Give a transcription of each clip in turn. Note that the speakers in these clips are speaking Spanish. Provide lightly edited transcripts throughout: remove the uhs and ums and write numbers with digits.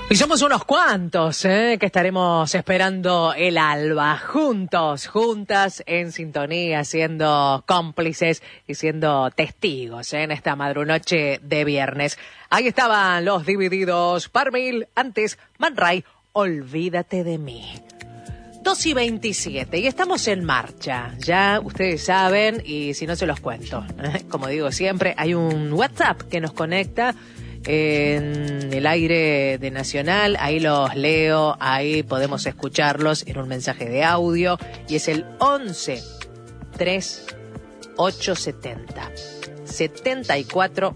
Y somos unos cuantos, que estaremos esperando el alba, juntos, juntas, en sintonía, siendo cómplices y siendo testigos en esta madrunoche de viernes. Ahí estaban los Divididos, Par Mil, antes Man Ray, Olvídate de mí. 2:27 y estamos en marcha, ya ustedes saben, y si no se los cuento, como digo siempre, hay un WhatsApp que nos conecta en el aire de Nacional, ahí los leo, ahí podemos escucharlos en un mensaje de audio, y es el 11 3 870 74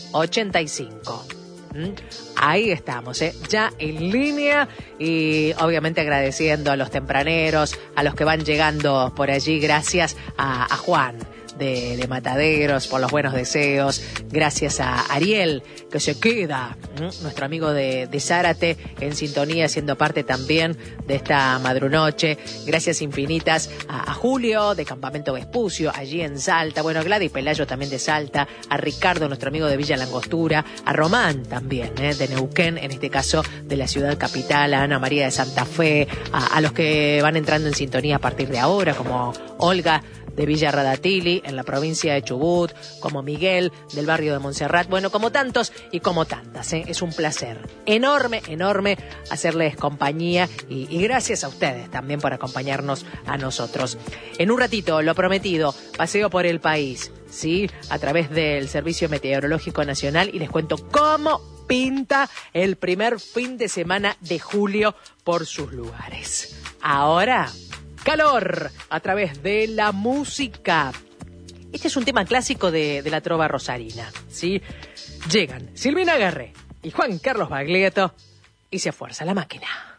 85. Ahí estamos, ya en línea, y obviamente agradeciendo a los tempraneros, a los que van llegando por allí, gracias a Juan de Mataderos por los buenos deseos, gracias a Ariel que se queda, nuestro amigo de Zárate, en sintonía, siendo parte también de esta madrunoche, gracias infinitas a Julio de Campamento Vespucio allí en Salta, bueno, Gladys Pelayo también de Salta, a Ricardo, nuestro amigo de Villa Langostura, a Román también, de Neuquén, en este caso de la ciudad capital, a Ana María de Santa Fe, a los que van entrando en sintonía a partir de ahora, como Olga de Villa Radatili, en la provincia de Chubut, como Miguel, del barrio de Montserrat, bueno, como tantos y como tantas, Es un placer enorme, enorme hacerles compañía, y gracias a ustedes también por acompañarnos a nosotros. En un ratito, lo prometido, paseo por el país, ¿sí? A través del Servicio Meteorológico Nacional, y les cuento cómo pinta el primer fin de semana de julio por sus lugares. Ahora, calor a través de la música. Este es un tema clásico de la trova rosarina, ¿sí? Llegan Silvina Garré y Juan Carlos Baglietto y se fuerza la máquina.